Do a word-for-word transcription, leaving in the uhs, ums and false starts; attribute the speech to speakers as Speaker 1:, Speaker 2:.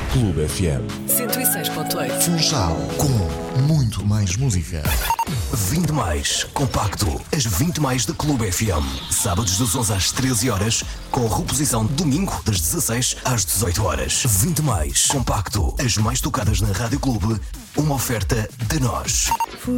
Speaker 1: Clube F M.
Speaker 2: cento e seis ponto oito.
Speaker 3: Funchal, com muito mais música.
Speaker 4: vinte mais, compacto, as vinte mais da Clube F M. Sábados das onze às treze horas, com reposição domingo das dezasseis às dezoito horas. vinte mais, compacto, as mais tocadas na Rádio Clube, uma oferta de nós.